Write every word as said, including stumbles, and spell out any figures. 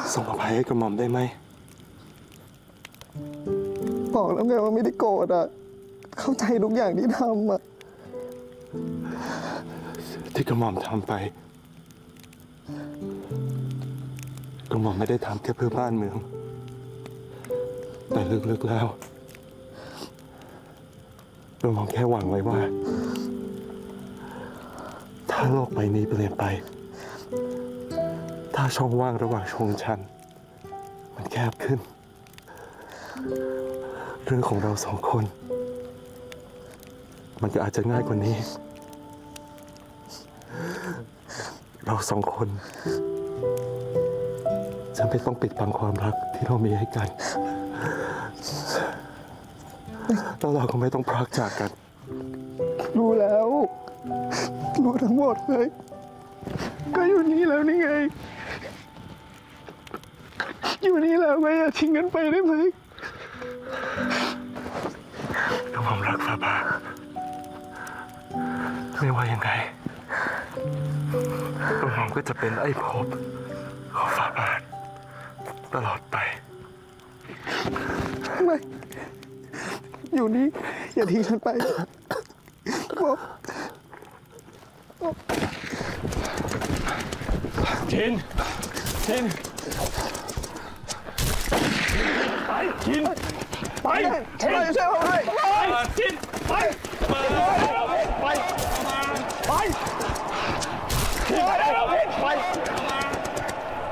ส่งอภัยให้กระหม่อมได้ไหมบอกแล้วไงว่าไม่ได้โกรธอ่ะเข้าใจทุกอย่างที่ทำอ่ะที่กระหม่อมทำไปกระหม่อมไม่ได้ทำแค่เพื่อบ้านเมืองแต่ลึกๆแล้วกระหม่อมแค่หวังไว้ว่าถ้าโลกใบนี้เปลี่ยนไปถ้าช่องว่างระหว่างชนชั้นมันแคบขึ้นเรื่องของเราสองคนมันก็อาจจะง่ายกว่านี้เราสองคนจะไม่ต้องปิดบังความรักที่เรามีให้กันแล้วเราก็ไม่ต้องพรากจากกันรู้แล้วรู้ทั้งหมดเลยก็อยู่นี่แล้วนี่ไงอยู่นี่แล้วไงอย่าทิ้งกันไปได้ไหมกระหม่อมรักฝ่าบาทไม่ว่ายังไงกระหม่อมก็จะเป็นไอ้ภพของฝ่าบาทตลอดไปไม่อยู่นี่อย่าทิ้งฉันไปบอกชินชินไปชินไปชินช่วยผมด้วยชินไปไปไปไปไป